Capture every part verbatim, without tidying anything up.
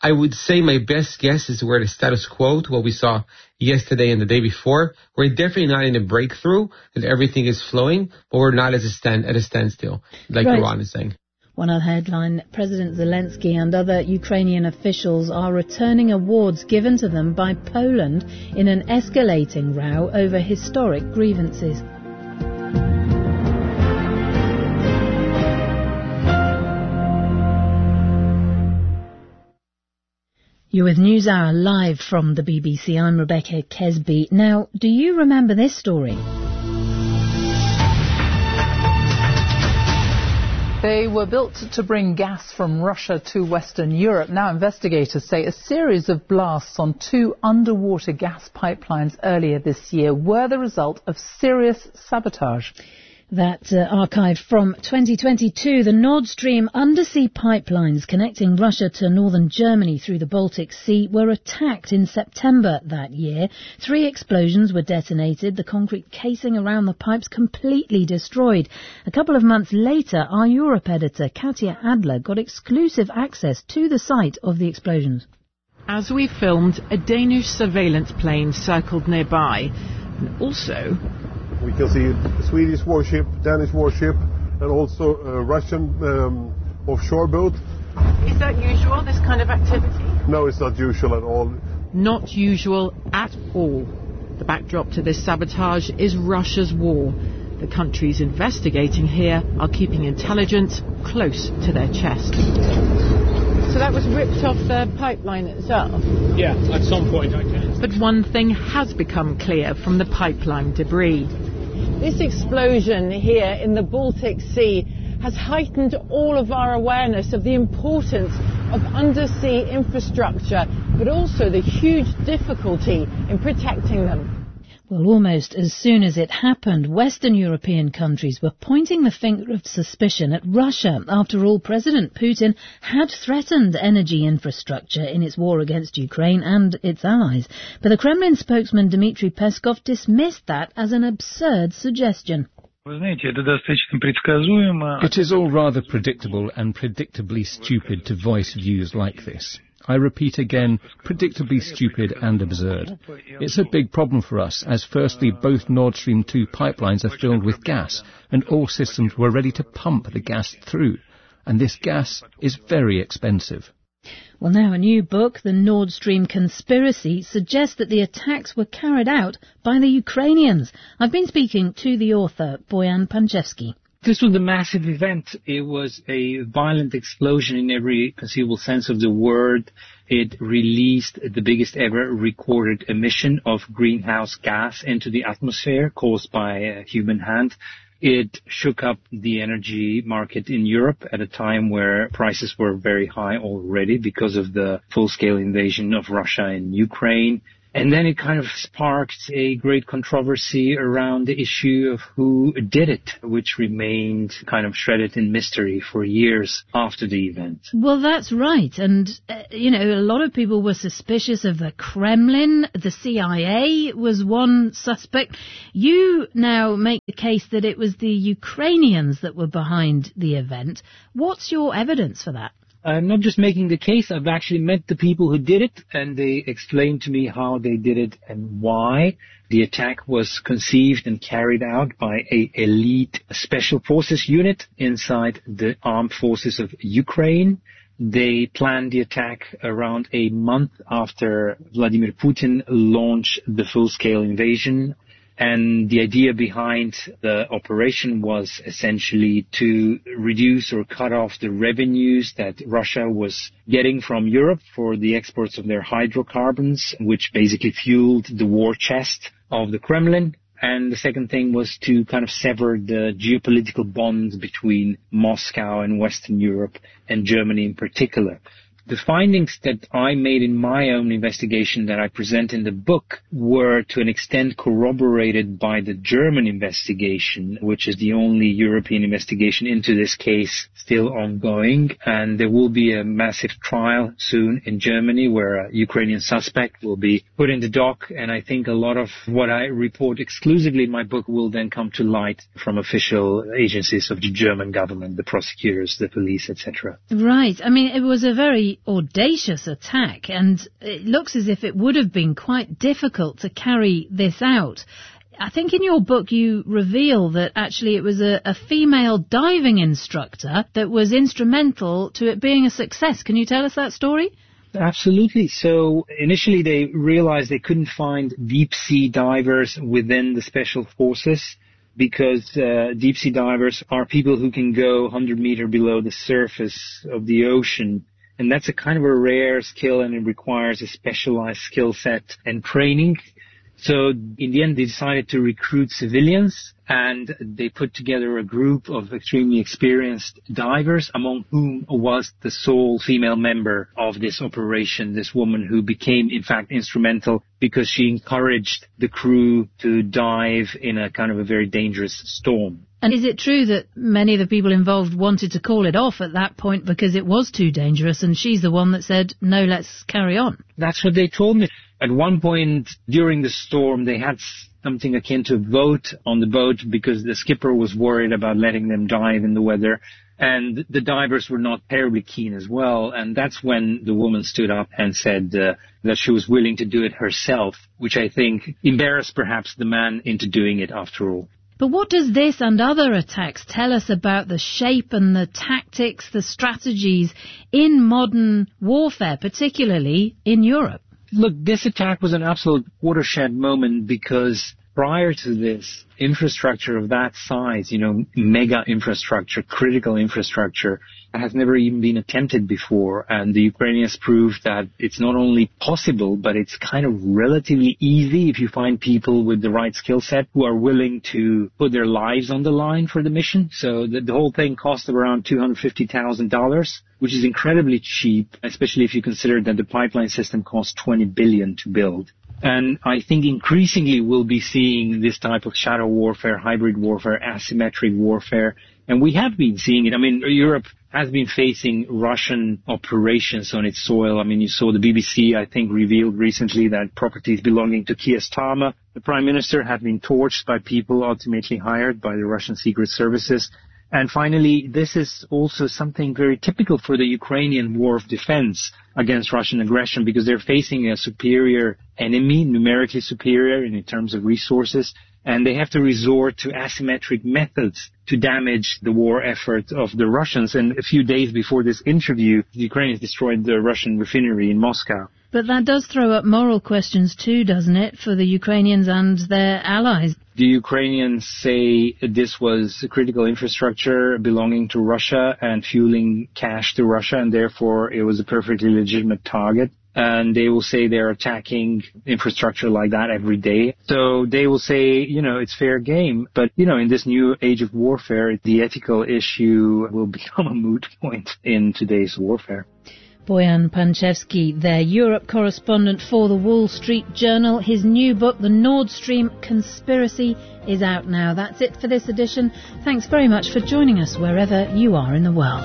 I would say my best guess is we're at a status quo to what we saw yesterday and the day before. We're definitely not in a breakthrough that everything is flowing, but we're not as a stand, at a standstill, like right. Iran is saying. One other headline, President Zelensky and other Ukrainian officials are returning awards given to them by Poland in an escalating row over historic grievances. You're with NewsHour live from the B B C. I'm Rebecca Kesby. Now, do you remember this story? They were built to bring gas from Russia to Western Europe. Now investigators say a series of blasts on two underwater gas pipelines earlier this year were the result of serious sabotage. That uh, archived from twenty twenty-two, the Nord Stream undersea pipelines connecting Russia to northern Germany through the Baltic Sea were attacked in September that year. Three explosions were detonated, the concrete casing around the pipes completely destroyed. A couple of months later, our Europe editor, Katya Adler, got exclusive access to the site of the explosions. As we filmed, a Danish surveillance plane circled nearby, and also we can see a Swedish warship, Danish warship, and also a Russian um, offshore boat. Is that usual, this kind of activity? No, it's not usual at all. Not usual at all. The backdrop to this sabotage is Russia's war. The countries investigating here are keeping intelligence close to their chest. So that was ripped off the pipeline itself? Yeah, at some point I can. But one thing has become clear from the pipeline debris. This explosion here in the Baltic Sea has heightened all of our awareness of the importance of undersea infrastructure, but also the huge difficulty in protecting them. Well, almost as soon as it happened, Western European countries were pointing the finger of suspicion at Russia. After all, President Putin had threatened energy infrastructure in its war against Ukraine and its allies. But the Kremlin spokesman Dmitry Peskov dismissed that as an absurd suggestion. It is all rather predictable and predictably stupid to voice views like this. I repeat again, predictably stupid and absurd. It's a big problem for us, as firstly both Nord Stream two pipelines are filled with gas, and all systems were ready to pump the gas through. And this gas is very expensive. Well, now a new book, The Nord Stream Conspiracy, suggests that the attacks were carried out by the Ukrainians. I've been speaking to the author, Boyan Panchevsky. This was a massive event. It was a violent explosion in every conceivable sense of the word. It released the biggest ever recorded emission of greenhouse gas into the atmosphere caused by a human hand. It shook up the energy market in Europe at a time where prices were very high already because of the full-scale invasion of Russia in Ukraine. And then it kind of sparked a great controversy around the issue of who did it, which remained kind of shrouded in mystery for years after the event. Well, that's right. And, uh, you know, a lot of people were suspicious of the Kremlin. The C I A was one suspect. You now make the case that it was the Ukrainians that were behind the event. What's your evidence for that? I'm not just making the case, I've actually met the people who did it, and they explained to me how they did it and why. The attack was conceived and carried out by a elite special forces unit inside the armed forces of Ukraine. They planned the attack around a month after Vladimir Putin launched the full-scale invasion. And the idea behind the operation was essentially to reduce or cut off the revenues that Russia was getting from Europe for the exports of their hydrocarbons, which basically fueled the war chest of the Kremlin. And the second thing was to kind of sever the geopolitical bonds between Moscow and Western Europe and Germany in particular. The findings that I made in my own investigation that I present in the book were to an extent corroborated by the German investigation, which is the only European investigation into this case still ongoing. And there will be a massive trial soon in Germany where a Ukrainian suspect will be put in the dock. And I think a lot of what I report exclusively in my book will then come to light from official agencies of the German government, the prosecutors, the police, et cetera. Right. I mean, it was a very audacious attack, and it looks as if it would have been quite difficult to carry this out. I think in your book you reveal that actually it was a, a female diving instructor that was instrumental to it being a success. Can you tell us that story? Absolutely. So initially they realized they couldn't find deep sea divers within the special forces because uh, deep sea divers are people who can go one hundred meters below the surface of the ocean. And that's a kind of a rare skill, and it requires a specialized skill set and training. So in the end, they decided to recruit civilians, and they put together a group of extremely experienced divers, among whom was the sole female member of this operation, this woman who became, in fact, instrumental because she encouraged the crew to dive in a kind of a very dangerous storm. And is it true that many of the people involved wanted to call it off at that point because it was too dangerous, and she's the one that said, no, let's carry on? That's what they told me. At one point during the storm, they had something akin to a vote on the boat because the skipper was worried about letting them dive in the weather. And the divers were not terribly keen as well. And that's when the woman stood up and said uh, that she was willing to do it herself, which I think embarrassed perhaps the man into doing it after all. But what does this and other attacks tell us about the shape and the tactics, the strategies in modern warfare, particularly in Europe? Look, this attack was an absolute watershed moment because prior to this, infrastructure of that size, you know, mega infrastructure, critical infrastructure, has never even been attempted before. And the Ukrainians proved that it's not only possible, but it's kind of relatively easy if you find people with the right skill set who are willing to put their lives on the line for the mission. So the, the whole thing cost around two hundred fifty thousand dollars, which is incredibly cheap, especially if you consider that the pipeline system cost twenty billion dollars to build. And I think increasingly we'll be seeing this type of shadow warfare, hybrid warfare, asymmetric warfare. And we have been seeing it. I mean, Europe has been facing Russian operations on its soil. I mean, you saw the B B C, I think, revealed recently that properties belonging to Keir Starmer, the prime minister, had been torched by people ultimately hired by the Russian secret services. And finally, this is also something very typical for the Ukrainian war of defense against Russian aggression, because they're facing a superior enemy, numerically superior in terms of resources, and they have to resort to asymmetric methods to damage the war effort of the Russians. And a few days before this interview, the Ukrainians destroyed the Russian refinery in Moscow. But that does throw up moral questions too, doesn't it, for the Ukrainians and their allies? The Ukrainians say this was critical infrastructure belonging to Russia and fueling cash to Russia, and therefore it was a perfectly legitimate target. And they will say they're attacking infrastructure like that every day. So they will say, you know, it's fair game. But, you know, in this new age of warfare, the ethical issue will become a moot point in today's warfare. Boyan Panchevsky, their Europe correspondent for the Wall Street Journal. His new book, The Nord Stream Conspiracy, is out now. That's it for this edition. Thanks very much for joining us wherever you are in the world.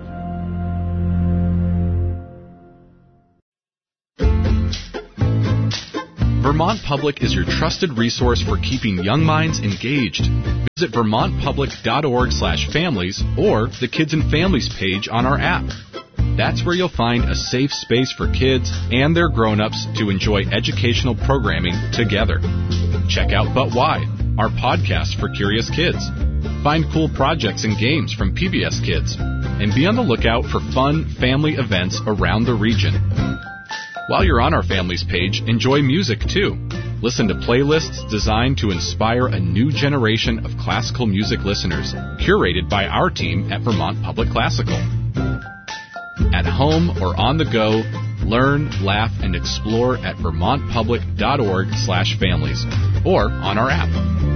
Vermont Public is your trusted resource for keeping young minds engaged. Visit vermont public dot org slash families or the Kids and Families page on our app. That's where you'll find a safe space for kids and their grown-ups to enjoy educational programming together. Check out But Why, our podcast for curious kids. Find cool projects and games from P B S Kids. And be on the lookout for fun family events around the region. While you're on our Families page, enjoy music too. Listen to playlists designed to inspire a new generation of classical music listeners, curated by our team at Vermont Public Classical. At home or on the go, learn, laugh, and explore at vermont public dot org slash families or on our app.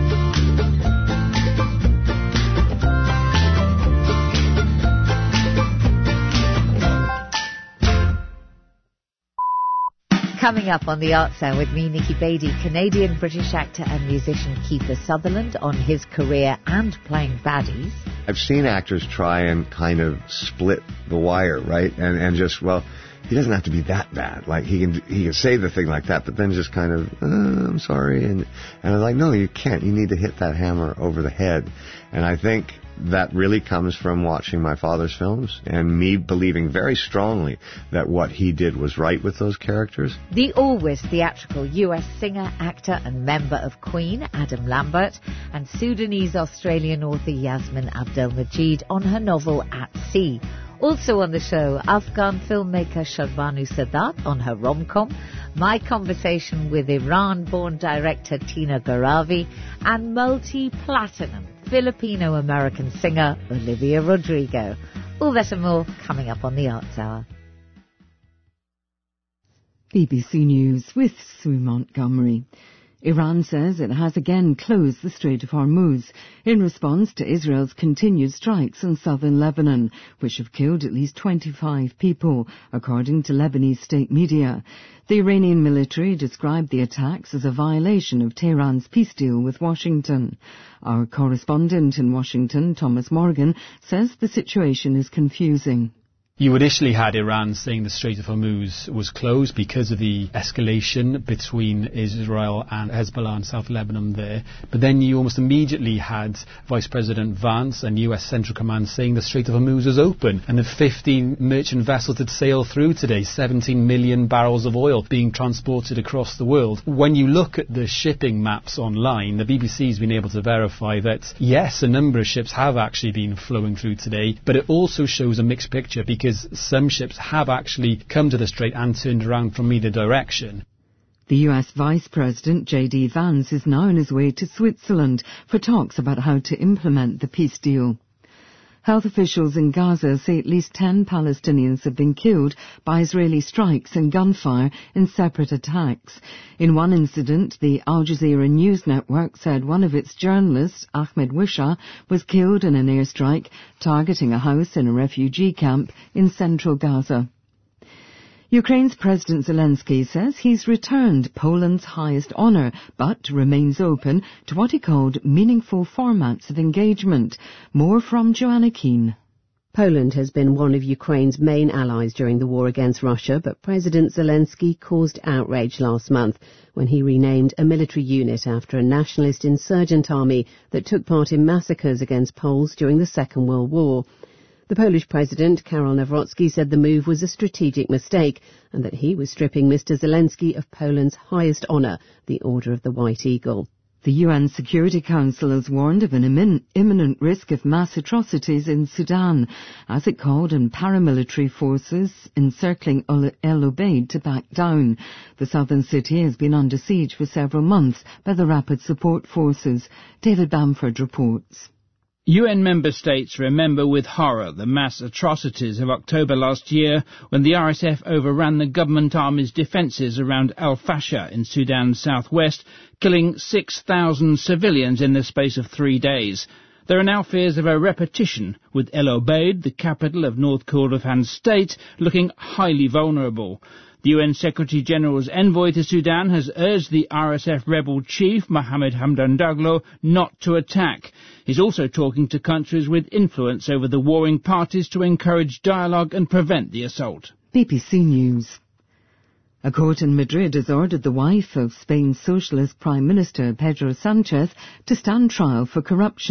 Coming up on the Art Sound with me, Nikki Beattie, Canadian-British actor and musician Kiefer Sutherland on his career and playing baddies. I've seen actors try and kind of split the wire, right? And and just, well, he doesn't have to be that bad. Like, he can he can say the thing like that, but then just kind of, uh, I'm sorry. And, and I'm like, no, you can't. You need to hit that hammer over the head. And I think that really comes from watching my father's films and me believing very strongly that what he did was right with those characters. The always theatrical U S singer, actor and member of Queen, Adam Lambert, and Sudanese-Australian author Yasmin Abdel-Majid on her novel At Sea. Also on the show, Afghan filmmaker Sharbanu Sadat on her rom-com, my conversation with Iran-born director Tina Garavi, and multi-platinum Filipino-American singer Olivia Rodrigo. All that and more coming up on the Arts Hour. B B C News with Sue Montgomery. Iran says it has again closed the Strait of Hormuz in response to Israel's continued strikes on southern Lebanon, which have killed at least twenty-five people, according to Lebanese state media. The Iranian military described the attacks as a violation of Tehran's peace deal with Washington. Our correspondent in Washington, Thomas Morgan, says the situation is confusing. You initially had Iran saying the Strait of Hormuz was closed because of the escalation between Israel and Hezbollah in South Lebanon there. But then you almost immediately had Vice President Vance and U S Central Command saying the Strait of Hormuz was open. And the fifteen merchant vessels that sailed through today, seventeen million barrels of oil being transported across the world. When you look at the shipping maps online, the B B C has been able to verify that, yes, a number of ships have actually been flowing through today, but it also shows a mixed picture because some ships have actually come to the Strait and turned around from either direction. The U S Vice President J D Vance is now on his way to Switzerland for talks about how to implement the peace deal. Health officials in Gaza say at least ten Palestinians have been killed by Israeli strikes and gunfire in separate attacks. In one incident, the Al Jazeera news network said one of its journalists, Ahmed Wisha, was killed in an airstrike targeting a house in a refugee camp in central Gaza. Ukraine's President Zelensky says he's returned Poland's highest honour, but remains open to what he called meaningful formats of engagement. More from Joanna Keane. Poland has been one of Ukraine's main allies during the war against Russia, but President Zelensky caused outrage last month when he renamed a military unit after a nationalist insurgent army that took part in massacres against Poles during the Second World War. The Polish President, Karol Nawrocki, said the move was a strategic mistake and that he was stripping Mister Zelensky of Poland's highest honour, the Order of the White Eagle. The U N Security Council has warned of an immin- imminent risk of mass atrocities in Sudan, as it called on paramilitary forces encircling El Obeid to back down. The southern city has been under siege for several months by the Rapid Support Forces. David Bamford reports. U N member states remember with horror the mass atrocities of October last year when the R S F overran the government army's defences around Al Fasher in Sudan's southwest, killing six thousand civilians in the space of three days. There are now fears of a repetition, with El Obeid, the capital of North Kordofan state, looking highly vulnerable. The U N Secretary-General's envoy to Sudan has urged the R S F rebel chief, Mohammed Hamdan Daglo, not to attack. He's also talking to countries with influence over the warring parties to encourage dialogue and prevent the assault. B B C News. A court in Madrid has ordered the wife of Spain's socialist Prime Minister Pedro Sanchez to stand trial for corruption.